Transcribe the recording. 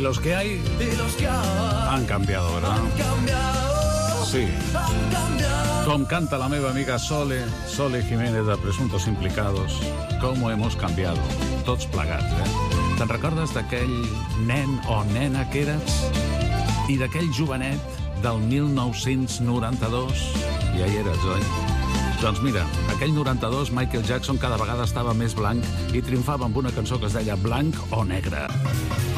los que hay han cambiado, ¿verdad? Sí. Com canta la meva amiga Sole Jiménez de Presuntos Implicados, com hemos cambiado, tots plegats, Te'n recordes d'aquell nen o nena que eres? I d'aquell jovenet del 1992? Ja hi eres, oi? Doncs mira, aquell 92 Michael Jackson cada vegada estava més blanc i triomfava amb una cançó que es deia Blanc o Negre.